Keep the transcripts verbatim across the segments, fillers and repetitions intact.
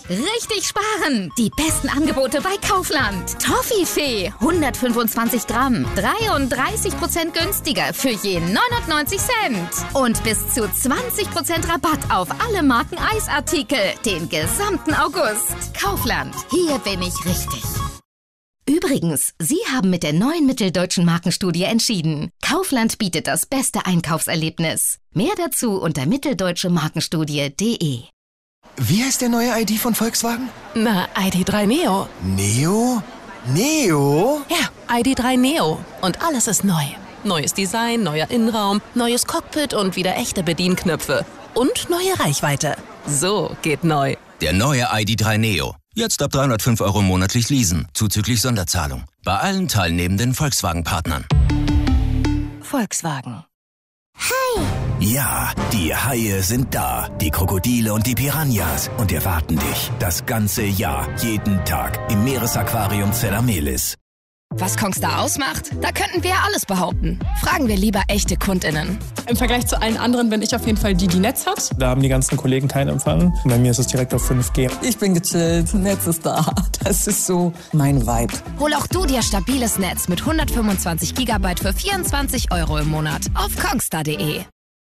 Richtig sparen! Die besten Angebote bei Kaufland. Toffifee, hundertfünfundzwanzig Gramm, dreiunddreißig Prozent günstiger für je neunundneunzig Cent. Und bis zu zwanzig Prozent Rabatt auf alle Marken Eisartikel den gesamten August. Kaufland, hier bin ich richtig. Übrigens, Sie haben mit der neuen Mitteldeutschen Markenstudie entschieden. Kaufland bietet das beste Einkaufserlebnis. Mehr dazu unter mitteldeutsche markenstudie punkt de. Wie heißt der neue I D von Volkswagen? Na, I D drei Neo. Neo? Neo? Ja, I D drei Neo. Und alles ist neu. Neues Design, neuer Innenraum, neues Cockpit und wieder echte Bedienknöpfe. Und neue Reichweite. So geht neu. Der neue I D drei Neo. Jetzt ab dreihundertfünf Euro monatlich leasen, zuzüglich Sonderzahlung. Bei allen teilnehmenden Volkswagen-Partnern. Volkswagen. Hi! Ja, die Haie sind da. Die Krokodile und die Piranhas. Und erwarten dich das ganze Jahr, jeden Tag im Meeresaquarium Zellamelis. Was Kongstar ausmacht? Da könnten wir ja alles behaupten. Fragen wir lieber echte KundInnen. Im Vergleich zu allen anderen bin ich auf jeden Fall die, die Netz hat. Da haben die ganzen Kollegen keinen Empfang. Bei mir ist es direkt auf fünf G. Ich bin gechillt, Netz ist da. Das ist so mein Vibe. Hol auch du dir stabiles Netz mit hundertfünfundzwanzig Gigabyte für vierundzwanzig Euro im Monat auf kongstar punkt de.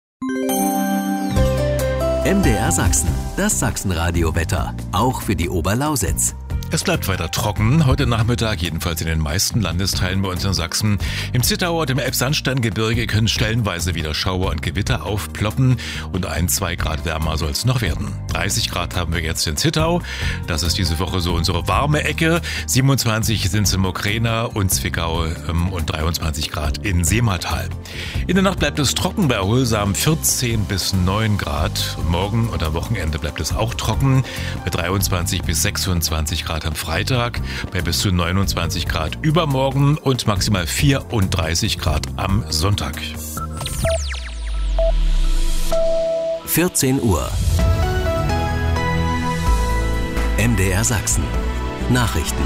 M D R Sachsen, das Sachsenradio-Wetter. Auch für die Oberlausitz. Es bleibt weiter trocken, heute Nachmittag, jedenfalls in den meisten Landesteilen bei uns in Sachsen. Im Zittauer und im Elbsandsteingebirge können stellenweise wieder Schauer und Gewitter aufploppen und ein, zwei Grad wärmer soll es noch werden. dreißig Grad haben wir jetzt in Zittau, das ist diese Woche so unsere warme Ecke. siebenundzwanzig sind es in Mokrena und Zwickau ähm, und dreiundzwanzig Grad in Seematal. In der Nacht bleibt es trocken bei erholsamen vierzehn bis neun Grad. Und morgen und am Wochenende bleibt es auch trocken bei dreiundzwanzig bis sechsundzwanzig Grad am Freitag, bei bis zu neunundzwanzig Grad übermorgen und maximal vierunddreißig Grad am Sonntag. vierzehn Uhr. M D R Sachsen. Nachrichten.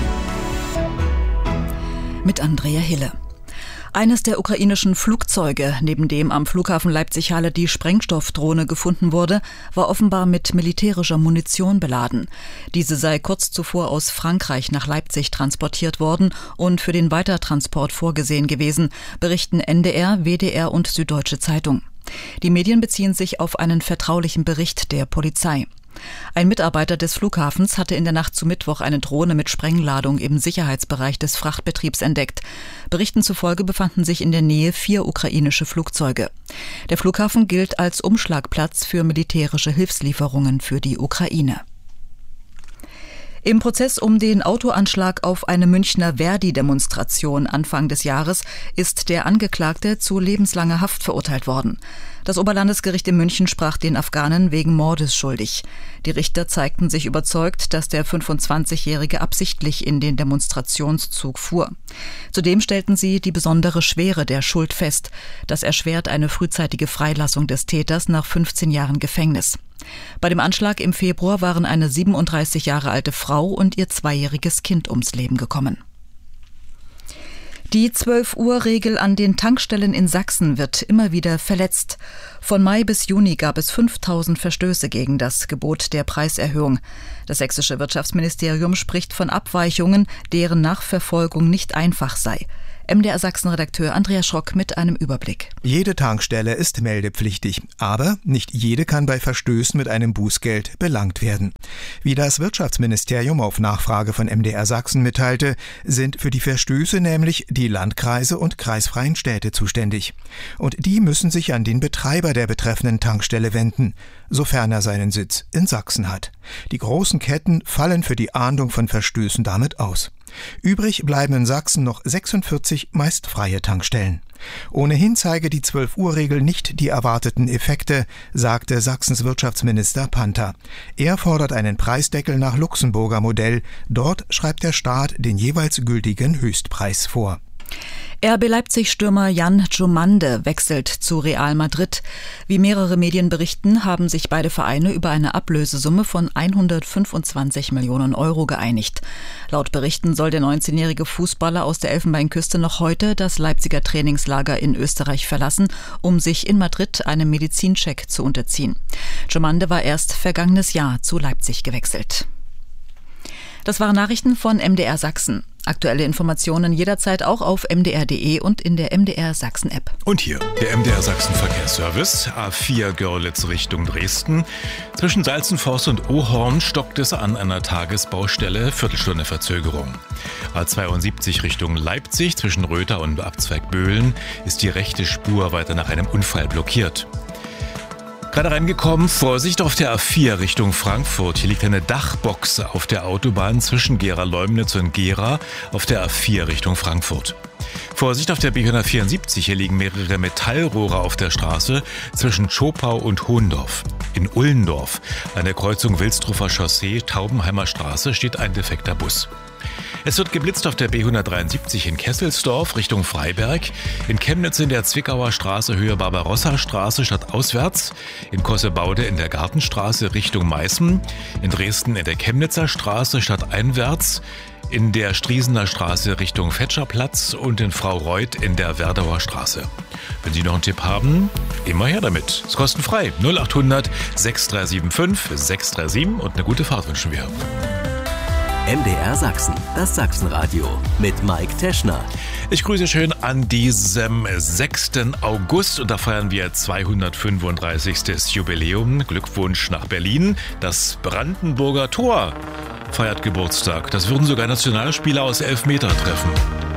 Mit Andrea Hille. Eines der ukrainischen Flugzeuge, neben dem am Flughafen Leipzig-Halle die Sprengstoffdrohne gefunden wurde, war offenbar mit militärischer Munition beladen. Diese sei kurz zuvor aus Frankreich nach Leipzig transportiert worden und für den Weitertransport vorgesehen gewesen, berichten N D R, W D R und Süddeutsche Zeitung. Die Medien beziehen sich auf einen vertraulichen Bericht der Polizei. Ein Mitarbeiter des Flughafens hatte in der Nacht zu Mittwoch eine Drohne mit Sprengladung im Sicherheitsbereich des Frachtbetriebs entdeckt. Berichten zufolge befanden sich in der Nähe vier ukrainische Flugzeuge. Der Flughafen gilt als Umschlagplatz für militärische Hilfslieferungen für die Ukraine. Im Prozess um den Autoanschlag auf eine Münchner Verdi-Demonstration Anfang des Jahres ist der Angeklagte zu lebenslanger Haft verurteilt worden. Das Oberlandesgericht in München sprach den Afghanen wegen Mordes schuldig. Die Richter zeigten sich überzeugt, dass der fünfundzwanzigjährige absichtlich in den Demonstrationszug fuhr. Zudem stellten sie die besondere Schwere der Schuld fest. Das erschwert eine frühzeitige Freilassung des Täters nach fünfzehn Jahren Gefängnis. Bei dem Anschlag im Februar waren eine siebenunddreißig Jahre alte Frau und ihr zweijähriges Kind ums Leben gekommen. Die zwölf-Uhr-Regel an den Tankstellen in Sachsen wird immer wieder verletzt. Von Mai bis Juni gab es fünftausend Verstöße gegen das Gebot der Preiserhöhung. Das sächsische Wirtschaftsministerium spricht von Abweichungen, deren Nachverfolgung nicht einfach sei. M D R Sachsen-Redakteur Andreas Schrock mit einem Überblick. Jede Tankstelle ist meldepflichtig, aber nicht jede kann bei Verstößen mit einem Bußgeld belangt werden. Wie das Wirtschaftsministerium auf Nachfrage von M D R Sachsen mitteilte, sind für die Verstöße nämlich die Landkreise und kreisfreien Städte zuständig. Und die müssen sich an den Betreiber der betreffenden Tankstelle wenden, sofern er seinen Sitz in Sachsen hat. Die großen Ketten fallen für die Ahndung von Verstößen damit aus. Übrig bleiben in Sachsen noch sechsundvierzig meist freie Tankstellen. Ohnehin zeige die zwölf-Uhr-Regel nicht die erwarteten Effekte, sagte Sachsens Wirtschaftsminister Panther. Er fordert einen Preisdeckel nach Luxemburger Modell. Dort schreibt der Staat den jeweils gültigen Höchstpreis vor. R B Leipzig-Stürmer Jan Djomande wechselt zu Real Madrid. Wie mehrere Medien berichten, haben sich beide Vereine über eine Ablösesumme von hundertfünfundzwanzig Millionen Euro geeinigt. Laut Berichten soll der neunzehnjährige Fußballer aus der Elfenbeinküste noch heute das Leipziger Trainingslager in Österreich verlassen, um sich in Madrid einem Medizincheck zu unterziehen. Djomande war erst vergangenes Jahr zu Leipzig gewechselt. Das waren Nachrichten von M D R Sachsen. Aktuelle Informationen jederzeit auch auf m d r punkt d e und in der M D R Sachsen App. Und hier der M D R Sachsen Verkehrsservice. A vier Görlitz Richtung Dresden. Zwischen Salzenforst und Ohorn stockt es an einer Tagesbaustelle. Viertelstunde Verzögerung. A zweiundsiebzig Richtung Leipzig zwischen Röther und Abzweig Böhlen ist die rechte Spur weiter nach einem Unfall blockiert. Gerade reingekommen, Vorsicht auf der A vier Richtung Frankfurt. Hier liegt eine Dachbox auf der Autobahn zwischen Gera-Leumnitz und Gera auf der A vier Richtung Frankfurt. Vorsicht auf der B hundertvierundsiebzig, hier liegen mehrere Metallrohre auf der Straße zwischen Schopau und Hohendorf. In Ullendorf, an der Kreuzung Wilsdruffer Chaussee, Taubenheimer Straße, steht ein defekter Bus. Es wird geblitzt auf der B hundertdreiundsiebzig in Kesselsdorf Richtung Freiberg, in Chemnitz in der Zwickauer Straße Höhe Barbarossa-Straße stadtauswärts, in Kossebaude in der Gartenstraße Richtung Meißen, in Dresden in der Chemnitzer Straße stadteinwärts, in der Striesener Straße Richtung Fetscherplatz und in Fraureuth in der Werdauer Straße. Wenn Sie noch einen Tipp haben, immer her damit. Ist kostenfrei. null achthundert sechs drei sieben fünf sechs drei sieben und eine gute Fahrt wünschen wir. M D R Sachsen, das Sachsenradio mit Mike Teschner. Ich grüße schön an diesem sechsten August und da feiern wir zweihundertfünfunddreißigstes Jubiläum. Glückwunsch nach Berlin. Das Brandenburger Tor feiert Geburtstag. Das würden sogar Nationalspieler aus Elfmeter treffen.